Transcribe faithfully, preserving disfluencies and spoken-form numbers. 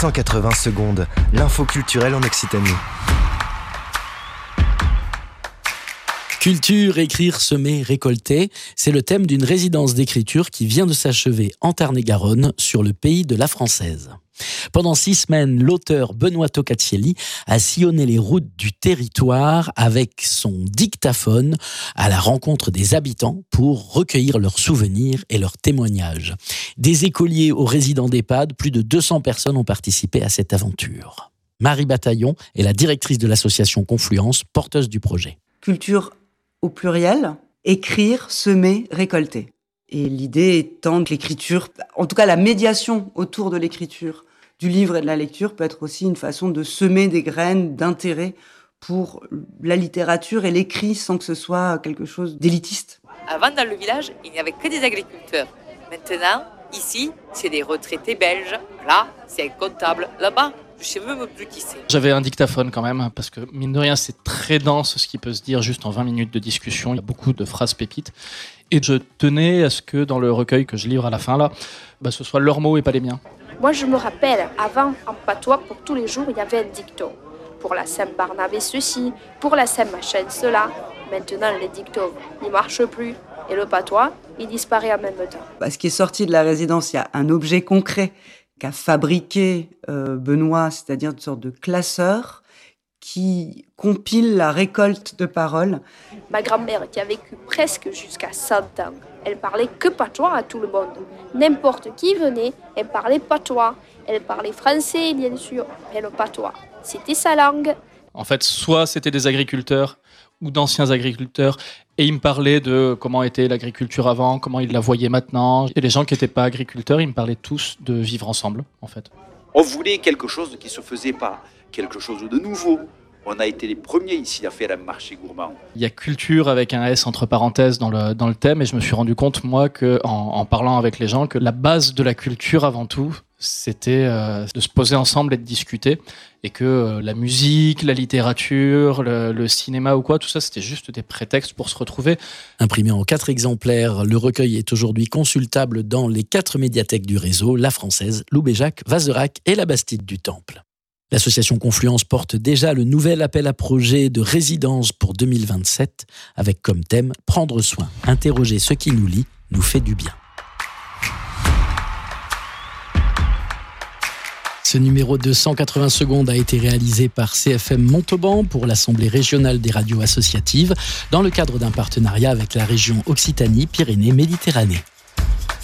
cent quatre-vingts secondes, l'info culturelle en Occitanie. Culture, écrire, semer, récolter, c'est le thème d'une résidence d'écriture qui vient de s'achever en Tarn-et-Garonne sur le pays de la Française. Pendant six semaines, l'auteur Benoît Tocatielli a sillonné les routes du territoire avec son dictaphone à la rencontre des habitants pour recueillir leurs souvenirs et leurs témoignages. Des écoliers aux résidents d'EHPAD, plus de deux cents personnes ont participé à cette aventure. Marie Bataillon est la directrice de l'association Confluence, porteuse du projet. Culture au pluriel, écrire, semer, récolter. Et l'idée étant que l'écriture, en tout cas la médiation autour de l'écriture, du livre et de la lecture, peut être aussi une façon de semer des graines d'intérêt pour la littérature et l'écrit sans que ce soit quelque chose d'élitiste. Avant, dans le village, il n'y avait que des agriculteurs. Maintenant, ici, c'est des retraités belges. Là, c'est un comptable. Là-bas, je ne sais même plus qui c'est. J'avais un dictaphone quand même, parce que mine de rien, c'est très dense ce qui peut se dire juste en vingt minutes de discussion. Il y a beaucoup de phrases pépites. Et je tenais à ce que dans le recueil que je livre à la fin, là, bah, ce soit leurs mots et pas les miens. Moi, je me rappelle, avant, en patois, pour tous les jours, il y avait un dicton. Pour la Saint-Barnabé, ceci. Pour la Saint-Machin, cela. Maintenant, les dictons, ils ne marchent plus. Et le patois, il disparaît en même temps. Bah, ce qui est sorti de la résidence, il y a un objet concret qu'a fabriqué euh, Benoît, c'est-à-dire une sorte de classeur qui compile la récolte de paroles. Ma grand-mère, qui a vécu presque jusqu'à cent ans, elle parlait que patois à tout le monde. N'importe qui venait, elle parlait patois. Elle parlait français, bien sûr, mais le patois, c'était sa langue. En fait, soit c'était des agriculteurs ou d'anciens agriculteurs, et ils me parlaient de comment était l'agriculture avant, comment ils la voyaient maintenant. Et les gens qui n'étaient pas agriculteurs, ils me parlaient tous de vivre ensemble, en fait. On voulait quelque chose qui ne se faisait pas, quelque chose de nouveau. On a été les premiers ici à faire un marché gourmand. Il y a culture avec un S entre parenthèses dans le, dans le thème, et je me suis rendu compte, moi, que, en, en parlant avec les gens, que la base de la culture, avant tout, c'était euh, de se poser ensemble et de discuter, et que euh, la musique, la littérature, le, le cinéma ou quoi, tout ça, c'était juste des prétextes pour se retrouver. Imprimé en quatre exemplaires, le recueil est aujourd'hui consultable dans les quatre médiathèques du réseau, la Française, Loubéjac, Vazerac et la Bastide du Temple. L'association Confluence porte déjà le nouvel appel à projet de résidence pour deux mille vingt-sept, avec comme thème « Prendre soin, interroger ce qui nous lie, nous fait du bien ». Ce numéro de cent quatre-vingts secondes a été réalisé par C F M Montauban pour l'Assemblée régionale des radios associatives dans le cadre d'un partenariat avec la région Occitanie-Pyrénées-Méditerranée.